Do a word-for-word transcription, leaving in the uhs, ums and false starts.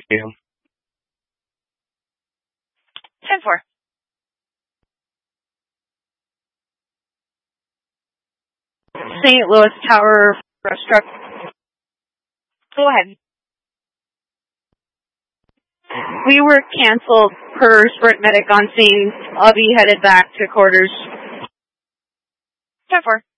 Yeah. ten four. Saint Louis Tower struck. Go ahead. We were canceled per Sprint Medic on scene. I'll be headed back to quarters. ten four.